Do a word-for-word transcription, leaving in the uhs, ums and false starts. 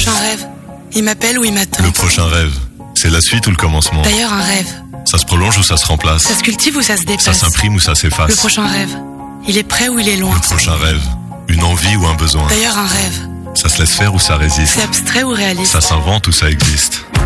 prochain rêve, il m'appelle ou il m'attend. Le prochain rêve, c'est la suite ou le commencement? D'ailleurs, un rêve, Ça se prolonge ou ça se remplace? ça se cultive ou ça se Ça dépasse? s'imprime ou ça s'efface? Le prochain rêve, il est près ou il est loin? Le prochain rêve, une envie ou un besoin? D'ailleurs, un rêve, Ça se laisse faire ou ça résiste? c'est abstrait ou réaliste? Ça s'invente ou ça existe?